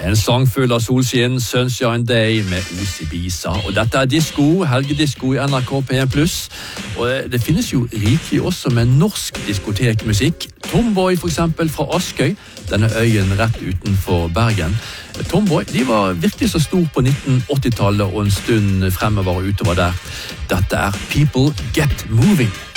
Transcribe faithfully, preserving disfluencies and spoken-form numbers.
En sang full av solskinn, Sunshine Day med Osi Bisa. Og dette er disko, helgedisko i N R K P en pluss. Og det finnes jo rikelig også med norsk diskotekmusikk. Tomboy for eksempel fra Askøy, denne øyen rett utenfor Bergen. Tomboy, de var virkelig så stor på nitten åttitallet og en stund fremover og utover der. Dette er People Get Moving.